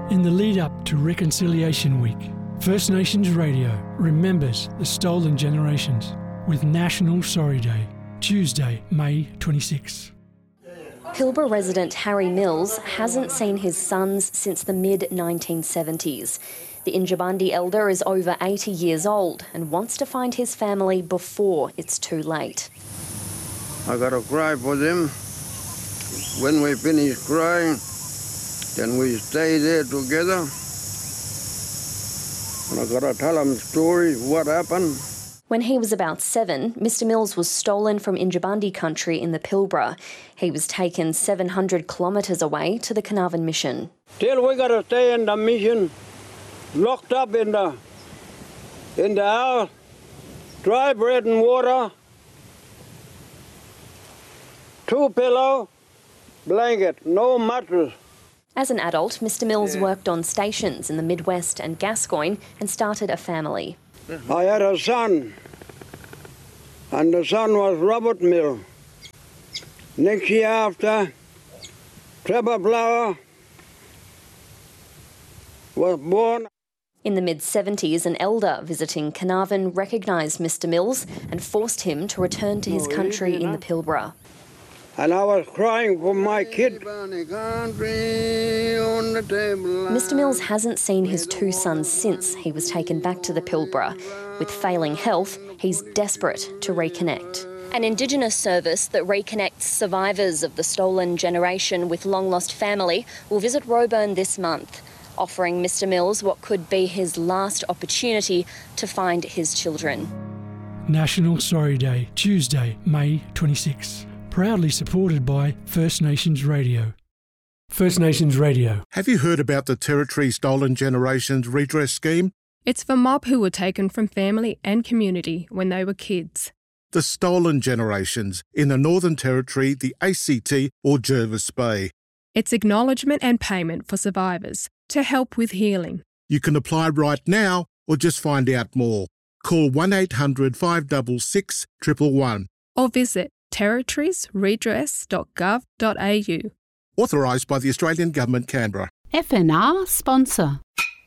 In the lead up to Reconciliation Week, First Nations Radio remembers the stolen generations with National Sorry Day, Tuesday, May 26. Pilbara resident Harry Mills hasn't seen his sons since the mid-1970s. The Injibandi elder is over 80 years old and wants to find his family before it's too late. I got to cry for them. When we finish crying, then we stay there together. And I got to tell them stories, what happened. When he was about 7, Mr Mills was stolen from Injibandi country in the Pilbara. He was taken 700 kilometres away to the Carnarvon Mission. Still, we got to stay in the mission, locked up in the house, dry bread and water, 2 pillows, blanket, no mattress. As an adult, Mr Mills worked on stations in the Midwest and Gascoyne and started a family. I had a son, and the son was Robert Mill. Next year after, Trevor Flower was born. In the mid-70s, an elder visiting Carnarvon recognised Mr Mills and forced him to return to his country in the Pilbara. And I was crying for my kid. Mr Mills hasn't seen his 2 sons since he was taken back to the Pilbara. With failing health, he's desperate to reconnect. An Indigenous service that reconnects survivors of the stolen generation with long-lost family will visit Roebourne this month, offering Mr Mills what could be his last opportunity to find his children. National Sorry Day, Tuesday, May 26. Proudly supported by First Nations Radio. First Nations Radio. Have you heard about the Territory Stolen Generations Redress Scheme? It's for mob who were taken from family and community when they were kids. The stolen generations in the Northern Territory, the ACT or Jervis Bay. It's acknowledgement and payment for survivors to help with healing. You can apply right now or just find out more. Call 1800 566 111 or visit territoriesredress.gov.au. Authorised by the Australian Government, Canberra. FNR sponsor.